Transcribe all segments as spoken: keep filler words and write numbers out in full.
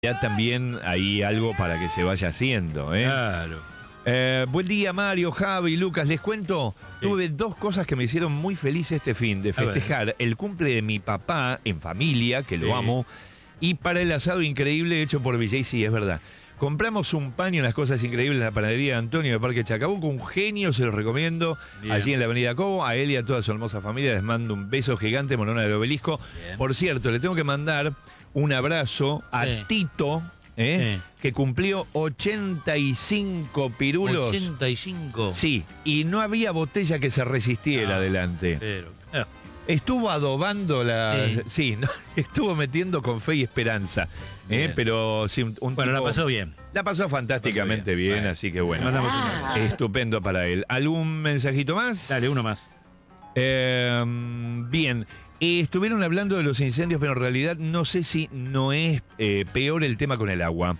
Ya también hay algo para que se vaya haciendo, ¿eh? Claro. Eh, buen día, Mario, Javi, Lucas. Les cuento, Sí. tuve dos cosas que me hicieron muy feliz este fin de festejar. El cumple de mi papá en familia, que lo Sí. amo, y para el asado increíble hecho por V J, sí, es verdad. Compramos un pan y unas cosas increíbles en la panadería de Antonio de Parque Chacabuco, un genio, se los recomiendo, Bien. allí en la avenida Cobo. A él y a toda su hermosa familia les mando un beso gigante, monona del obelisco. Bien. Por cierto, le tengo que mandar un abrazo a Sí. Tito, ¿eh? Sí. que cumplió ochenta y cinco pirulos. ochenta y cinco. Sí, y no había botella que se resistiera Ah, adelante. Pero, ah, Estuvo adobando la... Sí. Sí, no, estuvo metiendo con fe y esperanza. ¿eh? Bien. Pero sí, un, un bueno, la tipo- pasó bien. La pasó fantásticamente Pasó bien. bien, Bueno. así que bueno. Mandamos un- Estupendo para él. ¿Algún mensajito más? Dale, uno más. Eh, bien. Eh, estuvieron hablando de los incendios, pero en realidad no sé si no es eh, peor el tema con el agua.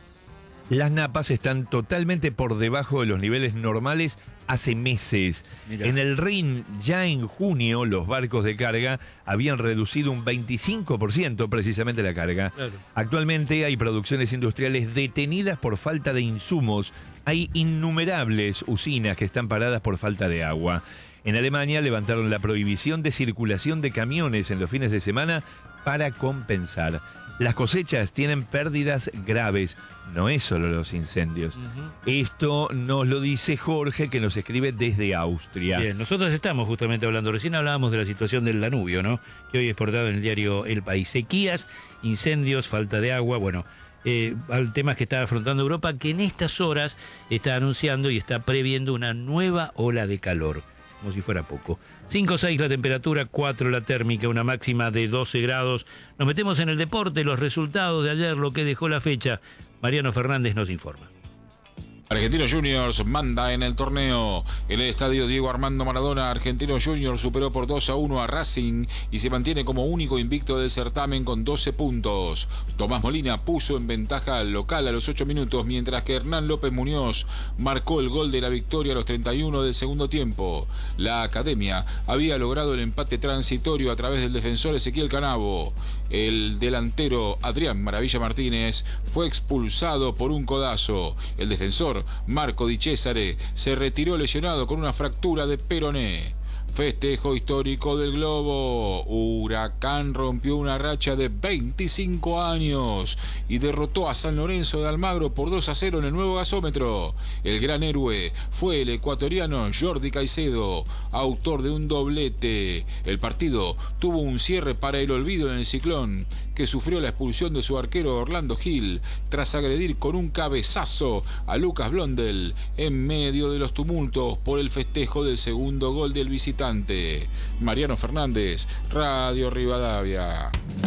Las napas están totalmente por debajo de los niveles normales hace meses. Mirá. En el Rin, ya en junio, los barcos de carga habían reducido un veinticinco por ciento precisamente la carga. Claro. Actualmente hay producciones industriales detenidas por falta de insumos. Hay innumerables usinas que están paradas por falta de agua. En Alemania levantaron la prohibición de circulación de camiones en los fines de semana para compensar. Las cosechas tienen pérdidas graves, no es solo los incendios. Ujú. Esto nos lo dice Jorge, que nos escribe desde Austria. Bien, nosotros estamos justamente hablando, recién hablábamos de la situación del Danubio, ¿no? Que hoy es portada en el diario El País. Sequías, incendios, falta de agua, bueno, eh, al temas que está afrontando Europa, que en estas horas está anunciando y está previendo una nueva ola de calor, como si fuera poco. cinco o seis la temperatura, cuatro la térmica, una máxima de doce grados. Nos metemos en el deporte, los resultados de ayer, lo que dejó la fecha. Mariano Fernández nos informa. Argentinos Juniors manda en el torneo. En el estadio Diego Armando Maradona, Argentinos Juniors superó por dos a uno a Racing y se mantiene como único invicto del certamen con doce puntos. Tomás Molina puso en ventaja al local a los ocho minutos, mientras que Hernán López Muñoz marcó el gol de la victoria a los treinta y uno del segundo tiempo. La Academia había logrado el empate transitorio a través del defensor Ezequiel Canavo. El delantero Adrián Maravilla Martínez fue expulsado por un codazo. El defensor Marco Di Cesare se retiró lesionado con una fractura de peroné. Festejo histórico del globo. Huracán rompió una racha de veinticinco años y derrotó a San Lorenzo de Almagro por dos a cero en el nuevo gasómetro. El gran héroe fue el ecuatoriano Jordi Caicedo, autor de un doblete. El partido tuvo un cierre para el olvido en el Ciclón, que sufrió la expulsión de su arquero Orlando Gil tras agredir con un cabezazo a Lucas Blondel en medio de los tumultos por el festejo del segundo gol del visitante. Mariano Fernández, Radio Rivadavia.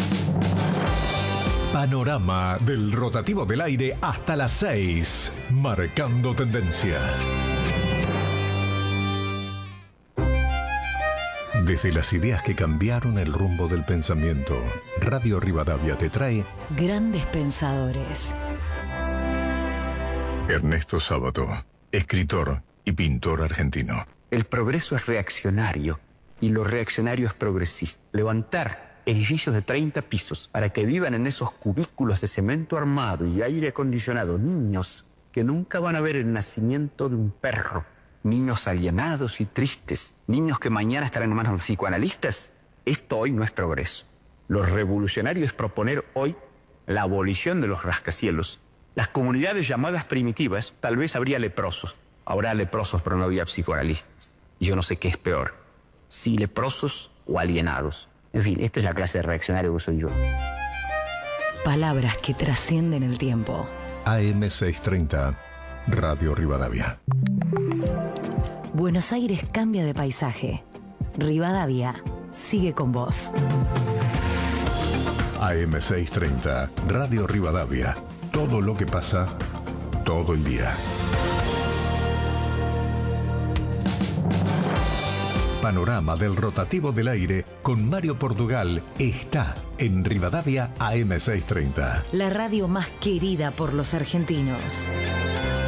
Panorama del rotativo del aire hasta las seis, marcando tendencia. Desde las ideas que cambiaron el rumbo del pensamiento, Radio Rivadavia te trae Grandes pensadores. Ernesto Sábato, escritor y pintor argentino. El progreso es reaccionario y lo reaccionario es progresista. Levantar edificios de treinta pisos para que vivan en esos cubículos de cemento armado y aire acondicionado niños que nunca van a ver el nacimiento de un perro, niños alienados y tristes, niños que mañana estarán en manos de los psicoanalistas. Esto hoy no es progreso. Lo revolucionario es proponer hoy la abolición de los rascacielos. Las comunidades llamadas primitivas, tal vez habría leprosos. Habrá leprosos, pero no había psicoanalistas. Y yo no sé qué es peor, si leprosos o alienados. En fin, esta es la clase de reaccionario que soy yo. Palabras que trascienden el tiempo. A M seiscientos treinta, Radio Rivadavia. Buenos Aires cambia de paisaje. Rivadavia sigue con vos. A M seiscientos treinta, Radio Rivadavia. Todo lo que pasa, todo el día. Panorama del rotativo del aire con Mario Portugal está en Rivadavia A M seiscientos treinta. La radio más querida por los argentinos.